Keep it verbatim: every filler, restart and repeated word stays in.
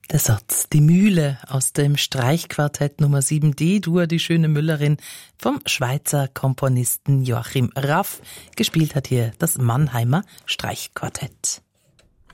Der Satz Die Mühle aus dem Streichquartett Nummer sieben D-Dur, die schöne Müllerin, vom Schweizer Komponisten Joachim Raff. Gespielt hat hier das Mannheimer Streichquartett.